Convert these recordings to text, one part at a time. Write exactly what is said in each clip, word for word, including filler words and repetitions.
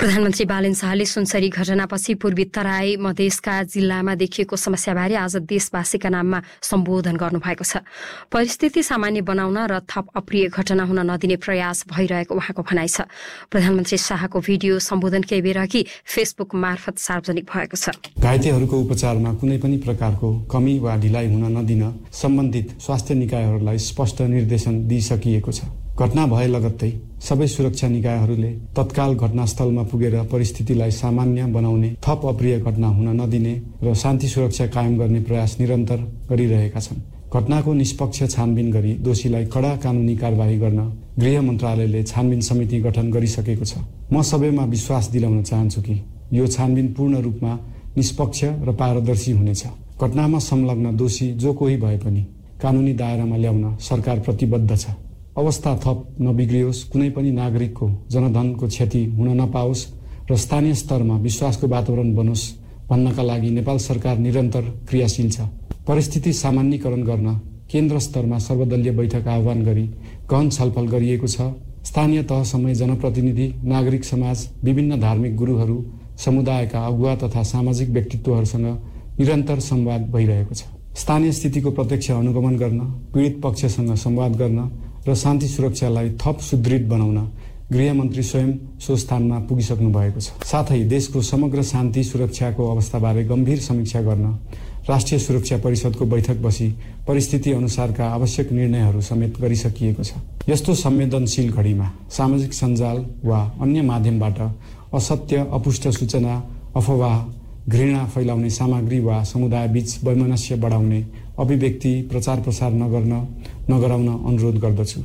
प्रधानमन्त्री बालेन शाहले सुनसरी घटनापछि पूर्वी तराई मधेसका जिल्लामा देखिएको समस्याबारे आज देशवासीका नाममा सम्बोधन गर्नुभएको छ। परिस्थिति सामान्य बनाउन र थप अप्रिय घटना हुन नदिने प्रयास भइरहेको उहाँको भनाइ छ। प्रधानमन्त्री शाहको भिडियो सम्बोधन केही बेरअघि फेसबुक मार्फत सार्वजनिक भएको छ। घाइतेहरूको उपचारमा कुनै पनि प्रकारको कमी वा ढिलाइ हुन नदिन सम्बन्धित स्वास्थ्य निकायहरूलाई स्पष्ट निर्देशन दिइसकिएको छ। घटना भए लगत्तै सबै सुरक्षा निकायहरूले तत्काल घटनास्थलमा पुगेर परिस्थितिलाई सामान्य बनाउने, थप अप्रिय घटना हुन नदिने र शान्ति सुरक्षा कायम गर्ने प्रयास निरन्तर गरिरहेका छन्। घटनाको निष्पक्ष छानबिन गरी दोषीलाई कडा कानुनी कारबाही गर्न गृह मन्त्रालयले छानबिन समिति गठन गरिसकेको छ। म सबैमा विश्वास दिलाउन चाहन्छु कि यो छानबिन पूर्ण रूपमा निष्पक्ष र पारदर्शी हुनेछ। घटनामा संलग्न दोषी जो कोही भए पनि कानुनी दायरामा ल्याउन सरकार प्रतिबद्ध छ। अवस्था थप नबिग्रियोस्, कुनै पनि नागरिकको जनधनको क्षति हुन नपाओस् र स्थानीय स्तरमा विश्वासको वातावरण बनोस् भन्नका लागि नेपाल सरकार निरन्तर क्रियाशील छ। परिस्थिति सामान्यीकरण गर्न केन्द्र स्तरमा सर्वदलीय बैठक आह्वान गरी गहन छलफल गरिएको छ। स्थानीय तहसम्मै जनप्रतिनिधि, नागरिक समाज, विभिन्न धार्मिक गुरुहरू, समुदायका अगुवा तथा सामाजिक व्यक्तित्वहरूसँग निरन्तर संवाद भइरहेको छ। स्थानीय स्थितिको प्रत्यक्ष अनुगमन गर्न, पीडित पक्षसँग संवाद गर्न र शान्ति सुरक्षालाई थप सुदृढ बनाउन गृहमन्त्री स्वयं सो स्थानमा पुगिसक्नु भएको छ। साथै देशको समग्र शान्ति सुरक्षाको अवस्थाबारे गम्भीर समीक्षा गर्न राष्ट्रिय सुरक्षा परिषदको बैठक बसी परिस्थिति अनुसारका आवश्यक निर्णयहरू समेत गरिसकिएको छ। यस्तो संवेदनशील घडीमा सामाजिक सञ्जाल वा अन्य माध्यमबाट असत्य, अपुष्ट सूचना, अफवाह, घृणा फैलाउने सामग्री वा समुदायबीच वैमनस्य बढाउने अभिव्यक्ति प्रचार प्रसार नगर्न नगराउन अनुरोध गर्दछु।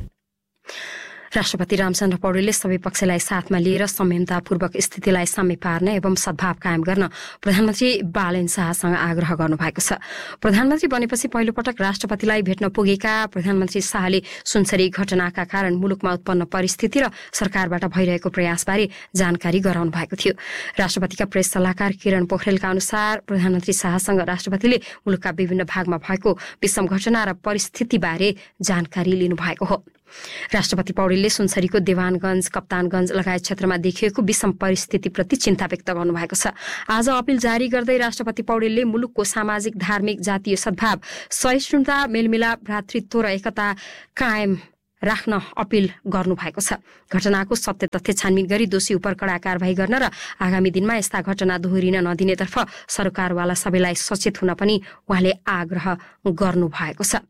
राष्ट्रपति रामचन्द्र पौडेलले सबै पक्षलाई साथमा लिएर संयमतापूर्वक स्थितिलाई साम्य पार्न एवं सद्भाव कायम गर्न प्रधानमन्त्री बालेन शाहसँग आग्रह गर्नुभएको छ। प्रधानमन्त्री बनेपछि पहिलोपटक राष्ट्रपतिलाई भेट्न पुगेका प्रधानमन्त्री शाहले सुनसरी घटनाका कारण मुलुकमा उत्पन्न परिस्थिति र सरकारबाट भइरहेको प्रयासबारे जानकारी गराउनु भएको थियो। राष्ट्रपतिका प्रेस सल्लाहकार किरण पोखरेलका अनुसार प्रधानमन्त्री शाहसँग राष्ट्रपतिले मुलुकका विभिन्न भागमा भएको विषम घटना र परिस्थितिबारे जानकारी लिनुभएको हो। राष्ट्रपति पौडेलले सुनसरीको देवानगञ्ज, कप्तानगञ्ज लगायत क्षेत्रमा देखिएको विषम परिस्थितिप्रति चिन्ता व्यक्त गर्नुभएको छ। आज अपिल जारी गर्दै राष्ट्रपति पौडेलले मुलुकको सामाजिक, धार्मिक, जातीय सद्भाव, सहिष्णुता, मेलमिलाप, भ्रातृत्व र एकता कायम राख्न अपिल गर्नुभएको छ। घटनाको सत्य तथ्य छानबिन गरी दोषी उप कडा कारबाही गर्न र आगामी दिनमा यस्ता घटना दोहोरिन नदिनेतर्फ सरकारवाला सबैलाई सचेत हुन पनि उहाँले आग्रह गर्नुभएको छ।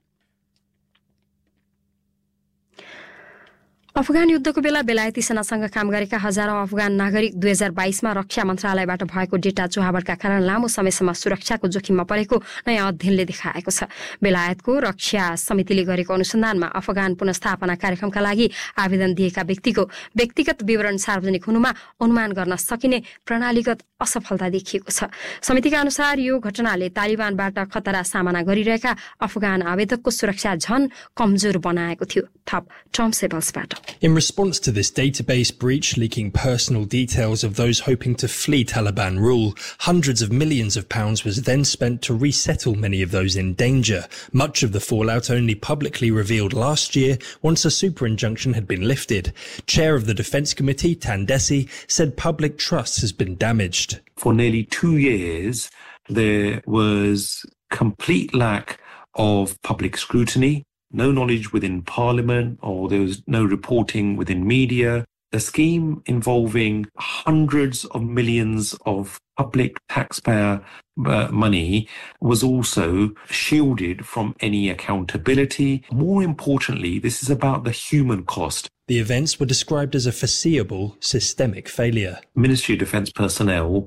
अफगान युद्धको बेला बेलायती सेनासँग काम गरेका हजारौं अफगान नागरिक दुई हजार बाइसमा रक्षा मन्त्रालयबाट भएको डेटा चुहावटका कारण लामो समयसम्म सुरक्षाको जोखिममा परेको नयाँ अध्ययनले देखाएको छ। बेलायतको रक्षा समितिले गरेको अनुसन्धानमा अफगान पुनर्स्थापना कार्यक्रमका लागि आवेदन दिएका व्यक्तिको व्यक्तिगत विवरण सार्वजनिक हुनुमा अनुमान गर्न सकिने प्रणालीगत असफलता देखिएको छ। समितिका अनुसार यो घटनाले तालिबानबाट खतरा सामना गरिरहेका अफगान आवेदकको सुरक्षा झन कमजोर बनाएको थियो। थप Tom सेबल्सबाट। In response to this database breach leaking personal details of those hoping to flee Taliban rule, hundreds of millions of pounds was then spent to resettle many of those in danger. Much of the fallout only publicly revealed last year once a super injunction had been lifted. Chair of the Defence Committee, Tandesi, said public trust has been damaged. For nearly two years, there was complete lack of public scrutiny. No knowledge within Parliament, or there was no reporting within media. The scheme involving hundreds of millions of public taxpayer uh, money was also shielded from any accountability. More importantly, this is about the human cost. The events were described as a foreseeable systemic failure. Ministry of Defence personnel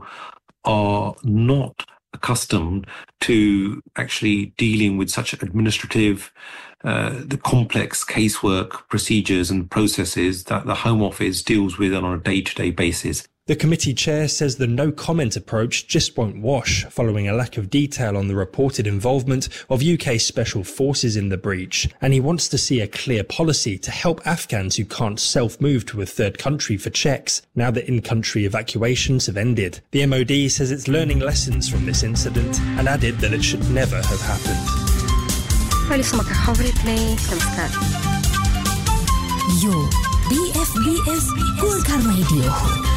are not accustomed to actually dealing with such administrative, uh, the complex casework procedures and processes that the Home Office deals with on a day-to-day basis. The committee chair says the no-comment approach just won't wash, following a lack of detail on the reported involvement of U K special forces in the breach, and he wants to see a clear policy to help Afghans who can't self-move to a third country for checks, now that in-country evacuations have ended. The M O D says it's learning lessons from this incident and added that it should never have happened. Yo, B F B S Gorkha Radio.